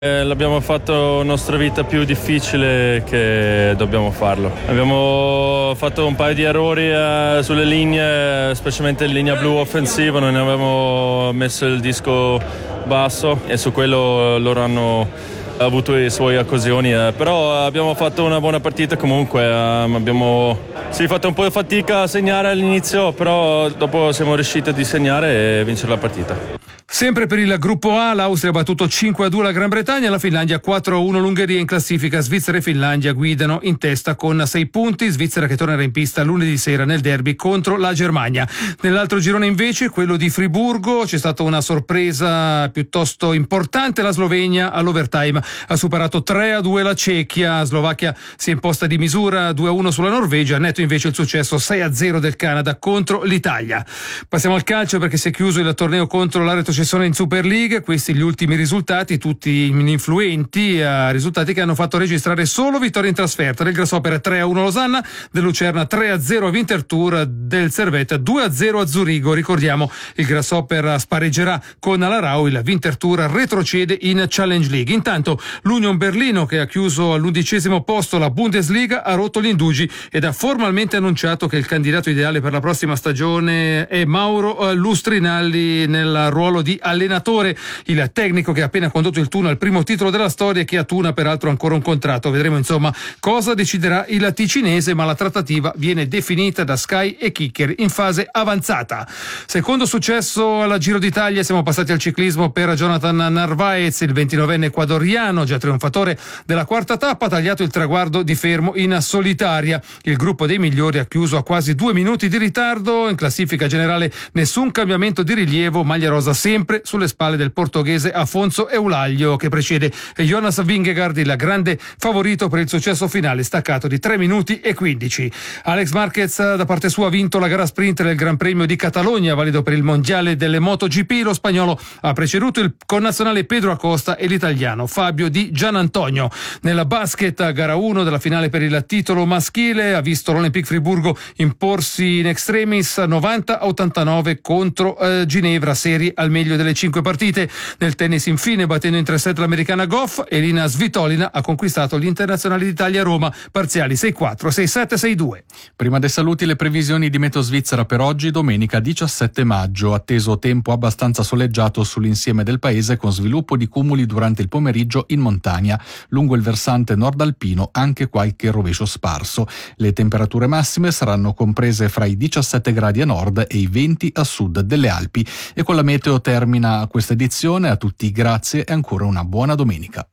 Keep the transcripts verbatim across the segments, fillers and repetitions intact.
Eh, l'abbiamo fatto nostra vita più difficile che dobbiamo farlo. Abbiamo fatto un paio di errori eh, sulle linee, specialmente in linea blu offensiva, non abbiamo messo il disco basso e su quello loro hanno avuto le sue occasioni, eh. però abbiamo fatto una buona partita comunque, eh, abbiamo sì, fatto un po' di fatica a segnare all'inizio, però dopo siamo riusciti a segnare e vincere la partita. Sempre per il gruppo A, l'Austria ha battuto cinque a due la Gran Bretagna, la Finlandia quattro a uno l'Ungheria. In classifica Svizzera e Finlandia guidano in testa con sei punti, Svizzera che tornerà in pista lunedì sera nel derby contro la Germania. Nell'altro girone invece, quello di Friburgo, c'è stata una sorpresa piuttosto importante, la Slovenia all'overtime ha superato tre a due la Cechia, Slovacchia si è imposta di misura due a uno sulla Norvegia, netto invece il successo sei a zero del Canada contro l'Italia. Passiamo al calcio perché si è chiuso il torneo contro la retrocessione in Super League, questi gli ultimi risultati, tutti influenti, eh, risultati che hanno fatto registrare solo vittorie in trasferta. Del Grasshopper tre a uno Losanna, del Lucerna tre a zero a Winterthur, del Servette due a zero a Zurigo. Ricordiamo, il Grasshopper spareggerà con l'Aarau, il Winterthur retrocede in Challenge League. Intanto l'Union Berlino, che ha chiuso all'undicesimo posto la Bundesliga, ha rotto gli indugi ed ha formalmente annunciato che il candidato ideale per la prossima stagione è Mauro Lustrinalli nel ruolo di allenatore, il tecnico che ha appena condotto il Thun al primo titolo della storia e che a Thun ha peraltro ancora un contratto. Vedremo insomma cosa deciderà il ticinese, ma la trattativa viene definita da Sky e Kicker in fase avanzata. Secondo successo alla Giro d'Italia, siamo passati al ciclismo per Jonathan Narvaez, il ventinovenne ecuadoriano, già trionfatore della quarta tappa, ha tagliato il traguardo di fermo in solitaria. Il gruppo dei migliori ha chiuso a quasi due minuti di ritardo, in classifica generale nessun cambiamento di rilievo, maglia rosa sempre sulle spalle del portoghese Afonso Eulaglio, che precede Jonas Vingegaard, il grande favorito per il successo finale, staccato di tre minuti e quindici. Alex Marquez da parte sua ha vinto la gara sprint del Gran Premio di Catalogna, valido per il mondiale delle MotoGP. Lo spagnolo ha preceduto il connazionale Pedro Acosta e l'italiano Fabio Di Gianantonio. Nella basket, gara uno della finale per il titolo maschile, ha visto l'Olympique Friburgo imporsi in extremis novanta a ottantanove contro eh, Ginevra, serie al meglio delle cinque partite. Nel tennis infine, battendo in tre set l'americana Goff, Elina Svitolina ha conquistato l'Internazionale d'Italia a Roma, parziali sei quattro, sei sette, sei due. Prima dei saluti le previsioni di Meteo Svizzera per oggi, domenica diciassette maggio, atteso tempo abbastanza soleggiato sull'insieme del paese con sviluppo di cumuli durante il pomeriggio in montagna, lungo il versante nord alpino anche qualche rovescio sparso. Le temperature massime saranno comprese fra i diciassette gradi a nord e i venti a sud delle Alpi. E con la meteo termina questa edizione. A tutti grazie e ancora una buona domenica.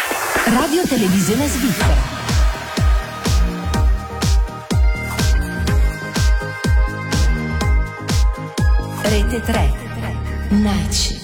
Radio Televisione Svizzera. Rete tre. N A C.